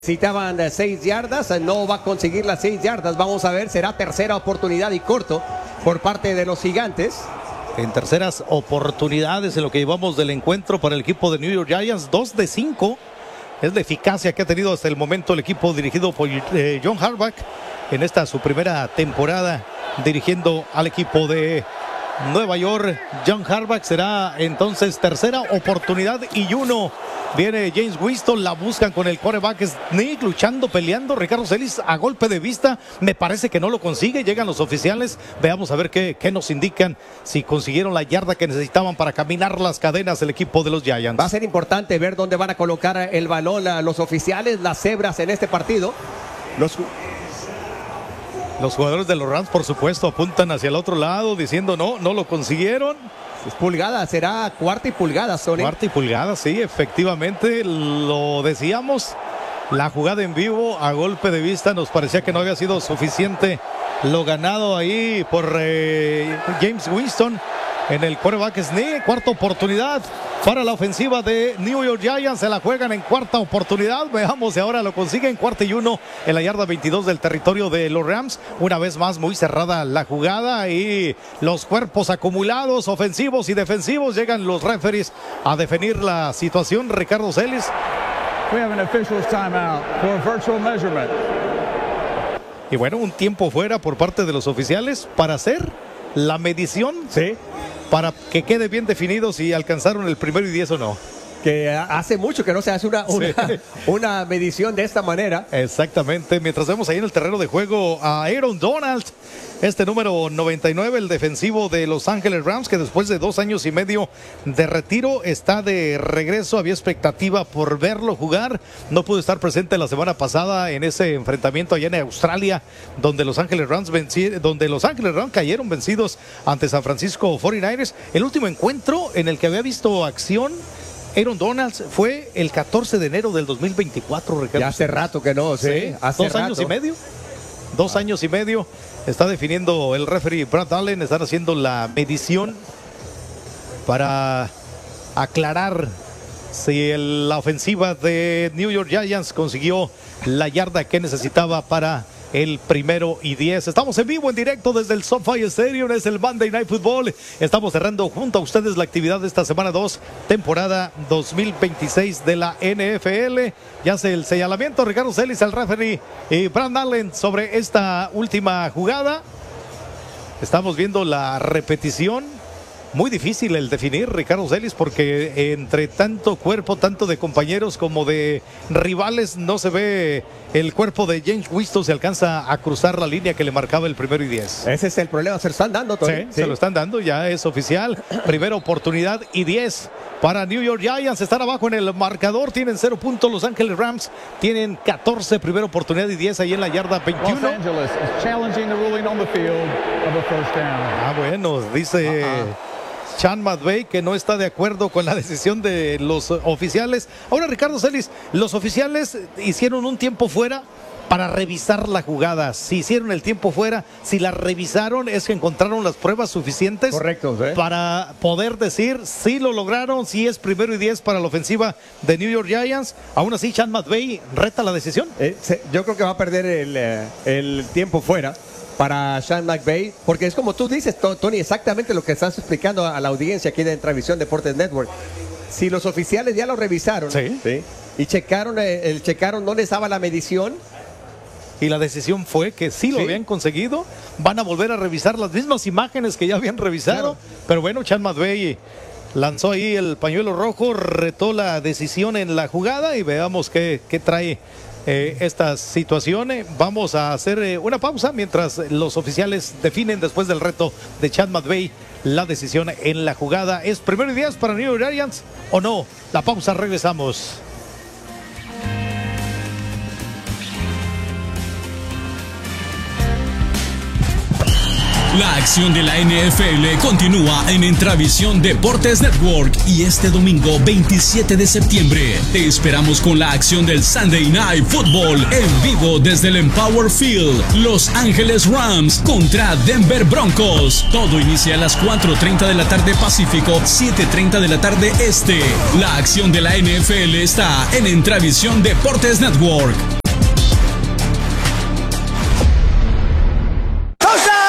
Necesitaban 6 yardas, no va a conseguir las 6 yardas. Vamos a ver, será tercera oportunidad y corto por parte de los Gigantes. En terceras oportunidades en lo que llevamos del encuentro para el equipo de New York Giants, 2 de 5. Es la eficacia que ha tenido hasta el momento el equipo dirigido por John Harbaugh en esta su primera temporada dirigiendo al equipo de Nueva York. John Harbaugh será entonces tercera oportunidad y 1. Viene James Winston, la buscan con el quarterback Sneak, luchando, peleando. Ricardo Celis a golpe de vista, me parece que no lo consigue. Llegan los oficiales, veamos a ver qué nos indican, si consiguieron la yarda que necesitaban para caminar las cadenas el equipo de los Giants. Va a ser importante ver dónde van a colocar el balón los oficiales, las cebras en este partido. Los jugadores de los Rams, por supuesto, apuntan hacia el otro lado diciendo no lo consiguieron. Es pulgada, será cuarta y pulgada, Sony. Cuarta y pulgada, sí, efectivamente, lo decíamos. La jugada en vivo a golpe de vista nos parecía que no había sido suficiente lo ganado ahí por James Winston en el quarterback sneak. Cuarta oportunidad para la ofensiva de New York Giants, se la juegan en cuarta oportunidad, veamos si ahora lo consiguen. Cuarta y 1 en la yarda 22 del territorio de los Rams. Una vez más muy cerrada la jugada y los cuerpos acumulados ofensivos y defensivos. Llegan los referees a definir la situación. Ricardo Celis. We have an official's timeout for virtual measurement. Y bueno, un tiempo fuera por parte de los oficiales para hacer la medición. Sí. Para que quede bien definido si alcanzaron el 1º y 10 o no. Que hace mucho que no se hace una medición de esta manera. Exactamente, mientras vemos ahí en el terreno de juego a Aaron Donald, este número 99, el defensivo de Los Ángeles Rams, que después de 2 años y medio de retiro está de regreso. Había expectativa por verlo jugar, no pudo estar presente la semana pasada en ese enfrentamiento allá en Australia, donde Los Ángeles Rams cayeron vencidos ante San Francisco 49ers. El último encuentro en el que había visto acción Aaron Donald fue el 14 de enero del 2024, Ricardo. Ya hace rato que no, sí. Hace 2 años y medio. 2 años y medio. Está definiendo el referee Brad Allen. Están haciendo la medición para aclarar si la ofensiva de New York Giants consiguió la yarda que necesitaba para el 1º y 10. Estamos en vivo, en directo desde el SoFi Stadium. Es el Monday Night Football. Estamos cerrando junto a ustedes la actividad de esta semana 2, temporada 2026 de la NFL. Ya hace el señalamiento Ricardo Celis, el referee, y Brad Allen sobre esta última jugada. Estamos viendo la repetición. Muy difícil el definir, Ricardo Celis, porque entre tanto cuerpo, tanto de compañeros como de rivales, no se ve el cuerpo de James Winston, se alcanza a cruzar la línea que le marcaba el 1º y 10. Ese es el problema, se lo están dando, Tony. Sí, se lo están dando, ya es oficial. Primera oportunidad y 10 para New York Giants. Están abajo en el marcador, tienen 0 puntos. Los Ángeles Rams tienen 14, primera oportunidad y 10 ahí en la yarda 21. Los Angeles is challenging the ruling on the field of a first down. Bueno, dice Sean McVay que no está de acuerdo con la decisión de los oficiales. Ahora, Ricardo Celis, los oficiales hicieron un tiempo fuera para revisar la jugada. Si hicieron el tiempo fuera, si la revisaron, es que encontraron las pruebas suficientes. Correcto, ¿sí? Para poder decir si lo lograron, si es 1º y 10 para la ofensiva de New York Giants. Aún así, Sean McVay reta la decisión. Yo creo que va a perder el tiempo fuera para Sean McVay, porque es como tú dices, Tony, exactamente lo que estás explicando a la audiencia aquí de Transmisión Deportes Network. Si los oficiales ya lo revisaron, sí, y checaron dónde estaba la medición, y la decisión fue que sí lo habían conseguido, van a volver a revisar las mismas imágenes que ya habían revisado, pero bueno, Sean McVay lanzó ahí el pañuelo rojo, retó la decisión en la jugada y veamos qué trae esta situación. Vamos a hacer una pausa mientras los oficiales definen, después del reto de Sean McVay, la decisión en la jugada. ¿Es 1º y 10 para New York Giants o no? La pausa, regresamos. La acción de la NFL continúa en Entravisión Deportes Network y este domingo 27 de septiembre te esperamos con la acción del Sunday Night Football en vivo desde el Empower Field. Los Ángeles Rams contra Denver Broncos. Todo inicia a las 4:30 de la tarde Pacífico, 7:30 de la tarde Este. La acción de la NFL está en Entravisión Deportes Network.